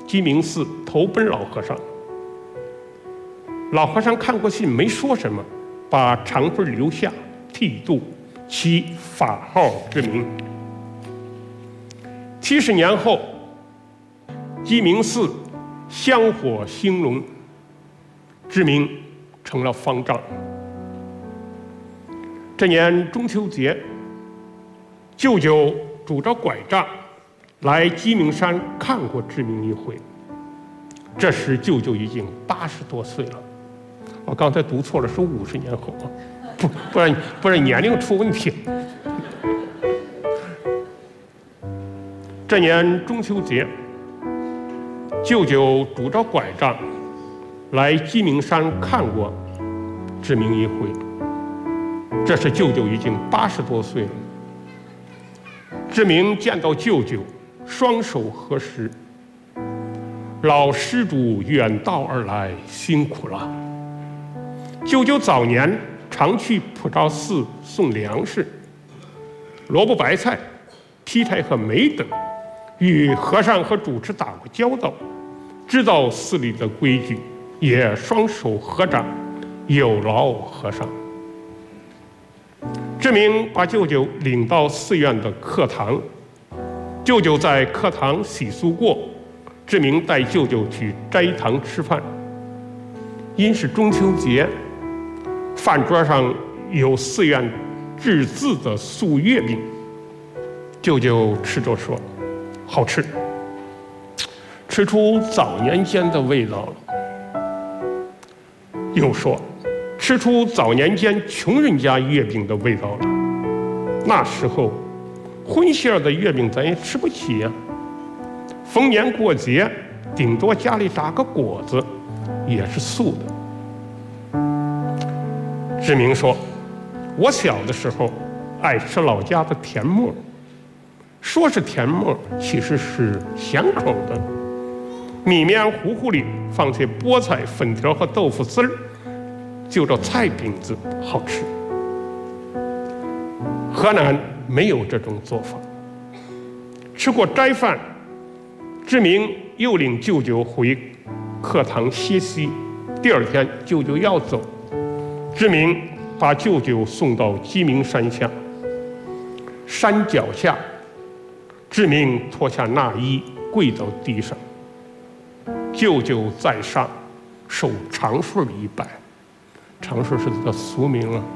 鸡鸣寺投奔老和尚。老和尚看过信，没说什么，把长顺留下，剃度，其法号志明。70年后，鸡鸣寺香火兴隆，志明成了方丈。这年中秋节，舅舅拄着拐杖来鸡鸣山看过志明一回。这时舅舅已经80多岁了，我刚才读错了，是50年后啊，不然年龄出问题。这年中秋节，舅舅拄着拐杖来鸡鸣山看过志明一回。这时舅舅已经80多岁了。志明见到舅舅，双手合十：“老施主远道而来，辛苦了。”舅舅早年常去普照寺送粮食，萝卜白菜、劈柴和煤等，与和尚和主持打过交道，知道寺里的规矩，也双手合掌，有劳和尚。志明把舅舅领到寺院的课堂，舅舅在课堂洗漱过，志明带舅舅去斋堂吃饭。因是中秋节，饭桌上有寺院制制的素月饼，舅舅吃着说：“好吃，吃出早年间的味道了。”又说：“吃出早年间穷人家月饼的味道了。那时候，荤馅的月饼咱也吃不起呀。逢年过节，顶多家里炸个果子，也是素的。”志明说：“我小的时候爱吃老家的甜沫，说是甜沫，其实是咸口的。米面糊糊里放些菠菜、粉条和豆腐丝儿，就着菜饼子好吃。河南没有这种做法。”吃过斋饭，志明又领舅舅回课堂歇息。第二天舅舅要走，志明把舅舅送到鸡鸣山下。山脚下，志明脱下纳衣，跪到地上。舅舅在上，受长顺一拜。长顺是他的俗名啊。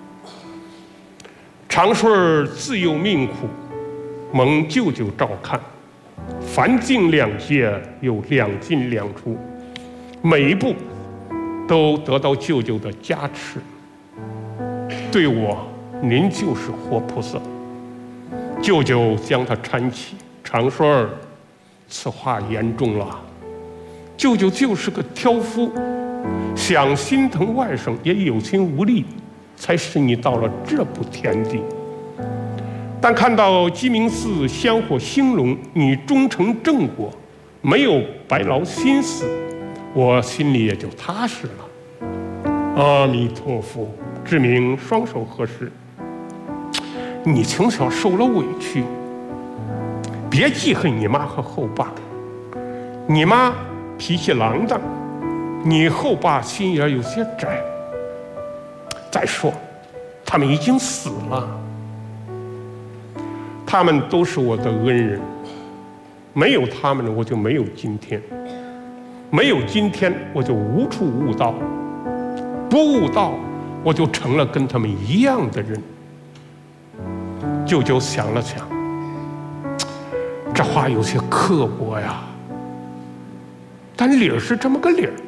长顺自幼命苦，蒙舅舅照看，凡进两界又两进两出，每一步都得到舅舅的加持。对我，您就是活菩萨。舅舅将他搀起：“长顺儿，此话严重了。舅舅就是个挑夫，想心疼外甥也有心无力，才使你到了这步田地。但看到鸡鸣寺香火兴隆，你终成正果，没有白劳心思，我心里也就踏实了。”阿弥陀佛。志明双手合十：“你从小受了委屈，别记恨你妈和后爸。你妈脾气浪荡，你后爸心眼有些窄。再说，他们已经死了。他们都是我的恩人，没有他们，我就没有今天；没有今天，我就无处悟道；不悟道，我就成了跟他们一样的人。”舅舅想了想，这话有些刻薄呀，但理儿是这么个理儿。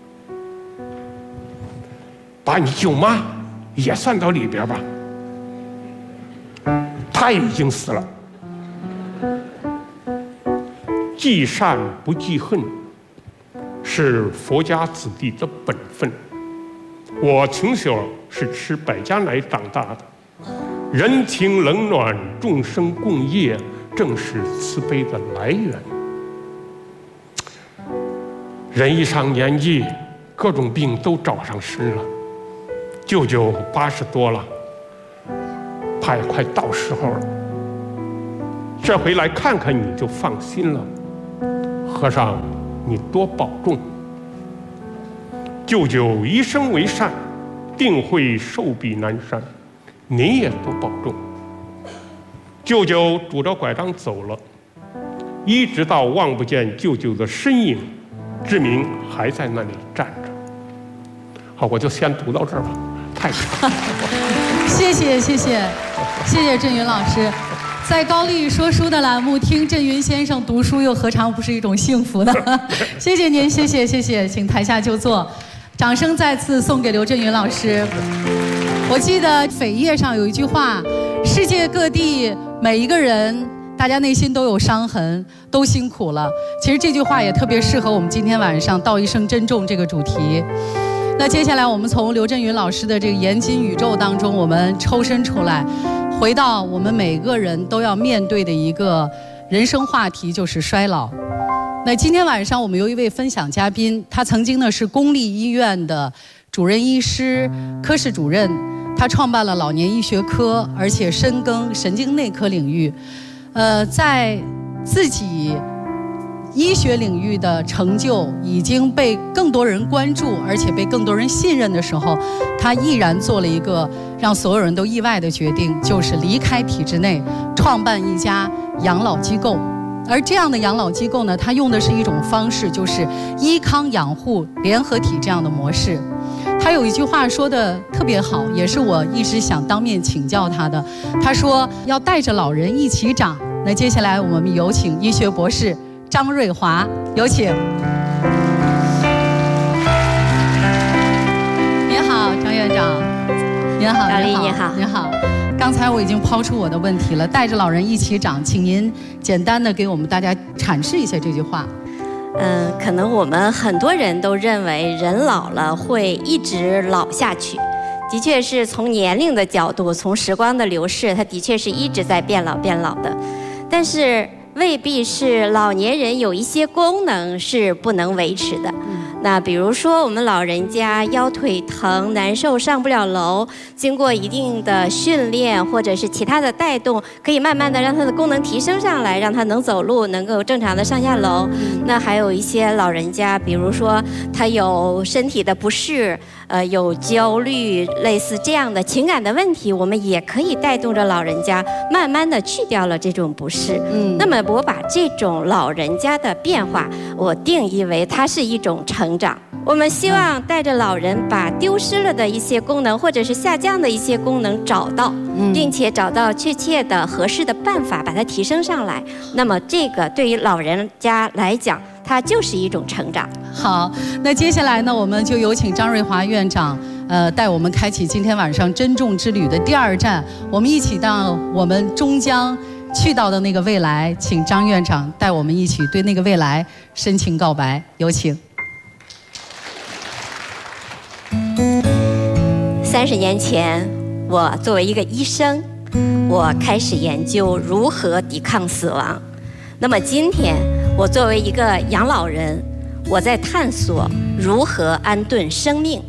把你舅妈也算到里边吧，她已经死了。记善不记恨，是佛家子弟的本分。我从小是吃百家奶长大的，人情冷暖，众生共业，正是慈悲的来源。人一上年纪，各种病都找上身了。舅舅80多了，怕也快到时候了。这回来看看你就放心了。和尚你多保重。舅舅一生为善，定会寿比南山，您也多保重。舅舅拄着拐杖走了，一直到望不见舅舅的身影，志明还在那里站着。好，我就先读到这儿吧，太长了。 谢谢振云老师。在高丽说书的栏目听振云先生读书，又何尝不是一种幸福呢？谢谢您，谢谢，请台下就坐。掌声再次送给刘振云老师。我记得扉页上有一句话：世界各地每一个人，大家内心都有伤痕，都辛苦了。其实这句话也特别适合我们今天晚上道一声珍重这个主题。那接下来我们从刘震云老师的这个严谨宇宙当中，我们抽身出来，回到我们每个人都要面对的一个人生话题，就是衰老。那今天晚上我们有一位分享嘉宾，他曾经呢是公立医院的主任医师、科室主任，他创办了老年医学科，而且深耕神经内科领域。在自己医学领域的成就已经被更多人关注，而且被更多人信任的时候，他毅然做了一个让所有人都意外的决定，就是离开体制内，创办一家养老机构。而这样的养老机构呢，他用的是一种方式，就是医康养护联合体这样的模式。他有一句话说的特别好，也是我一直想当面请教他的。他说要带着老人一起长。那接下来我们有请医学博士张瑞华，有请。您好，张院长。您好， 高丽，你好， 您好。刚才我已经抛出我的问题了，带着老人一起长，请您简单的给我们大家阐释一下这句话。 可能我们很多人都认为人老了会一直老下去，的确是从年龄的角度，从时光的流逝，它的确是一直在变老的。但是未必是老年人有一些功能是不能维持的。那比如说我们老人家腰腿疼难受上不了楼，经过一定的训练或者是其他的带动，可以慢慢的让他的功能提升上来，让他能走路，能够正常的上下楼。那还有一些老人家，比如说他有身体的不适，有焦虑，类似这样的情感的问题，我们也可以带动着老人家慢慢的去掉了这种不适。那么我把这种老人家的变化，我定义为它是一种成长。我们希望带着老人把丢失了的一些功能，或者是下降的一些功能找到，并且找到确切的合适的办法把它提升上来。那么这个对于老人家来讲，它就是一种成长。 好，那接下来呢，我们就有请张瑞华院长，带我们开启今天晚上珍重之旅的第二站，我们一起到我们终将去到的那个未来，请张院长带我们一起对那个未来深情告白，有请。 30年前，我作为一个医生，我开始研究如何抵抗死亡。那么今天，我作为一个养老人，我在探索如何安顿生命。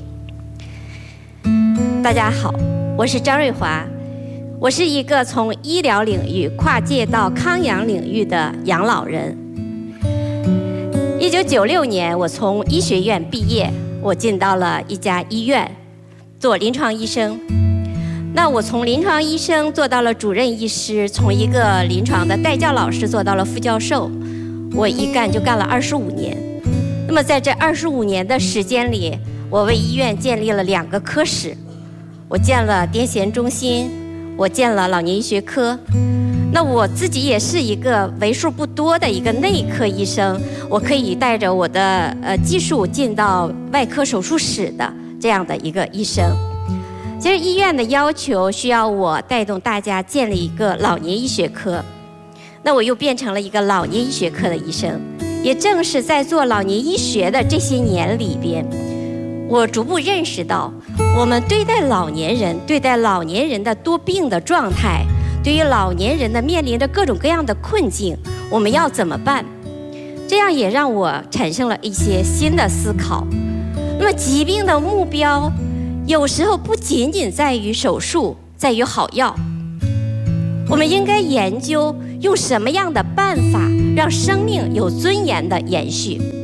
大家好，我是张瑞华，我是一个从医疗领域跨界到康养领域的养老人。1996年，我从医学院毕业，我进到了一家医院做临床医生。那我从临床医生做到了主任医师，从一个临床的带教老师做到了副教授，我一干就干了25年。那么在这25年的时间里，我为医院建立了2个科室，我建了癫痫中心，我建了老年医学科。那我自己也是一个为数不多的一个内科医生，我可以带着我的技术进到外科手术室的这样的一个医生。其实医院的要求需要我带动大家建立一个老年医学科，那我又变成了一个老年医学科的医生。也正是在做老年医学的这些年里边，我逐步认识到，我们对待老年人的多病的状态，对于老年人的面临着各种各样的困境，我们要怎么办？这样也让我产生了一些新的思考。那么疾病的目标有时候不仅仅在于手术，在于好药。我们应该研究用什么样的办法让生命有尊严的延续。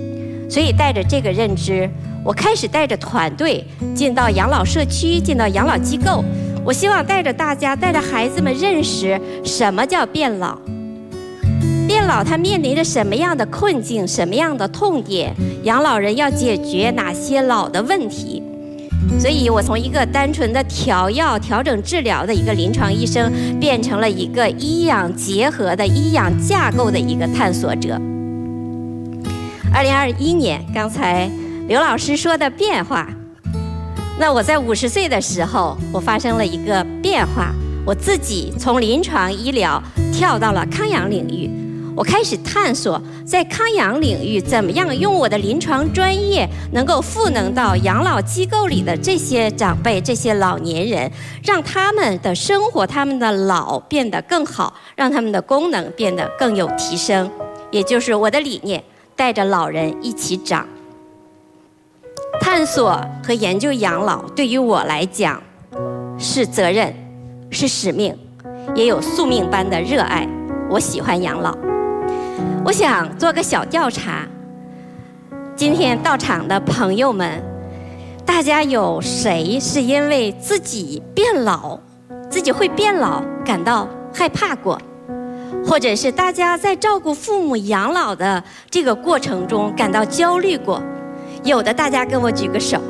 所以带着这个认知，我开始带着团队进到养老社区，进到养老机构。我希望带着大家，带着孩子们认识什么叫变老。变老它面临着什么样的困境，什么样的痛点，养老人要解决哪些老的问题。所以我从一个单纯的调药、调整治疗的一个临床医生，变成了一个医养结合的医养架构的一个探索者。2021年，刚才刘老师说的变化，那我在50岁的时候，我发生了一个变化，我自己从临床医疗跳到了康养领域。我开始探索在康养领域怎么样用我的临床专业能够赋能到养老机构里的这些长辈、这些老年人，让他们的生活、他们的老变得更好，让他们的功能变得更有提升。也就是我的理念，带着老人一起长。探索和研究养老对于我来讲是责任，是使命，也有宿命般的热爱。我喜欢养老。我想做个小调查，今天到场的朋友们，大家有谁是因为自己变老，自己会变老感到害怕过？或者是大家在照顾父母养老的这个过程中感到焦虑过？有的大家跟我举个手。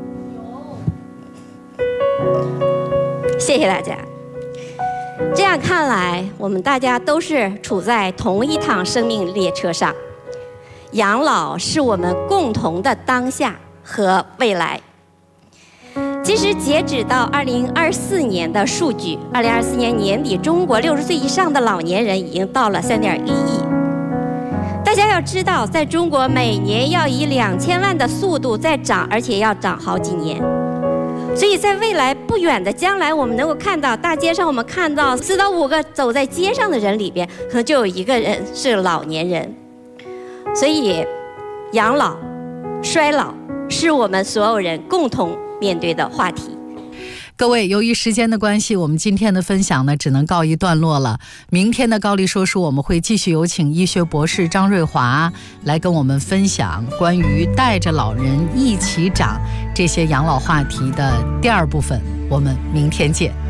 谢谢大家。这样看来，我们大家都是处在同一趟生命列车上。养老是我们共同的当下和未来。其实截止到2024年的数据，2024年年底，中国60岁以上的老年人已经到了3.1亿。大家要知道，在中国每年要以2000万的速度在涨，而且要涨好几年。所以在未来不远的将来，我们能够看到大街上，我们看到4到5个走在街上的人里边，可能就有1个人是老年人。所以，养老、衰老是我们所有人共同面对的话题。 各位，由于时间的关系，我们今天的分享呢只能告一段落了。明天的高丽说书，我们会继续有请医学博士张瑞华来跟我们分享关于带着老人一起长这些养老话题的第2部分。我们明天见。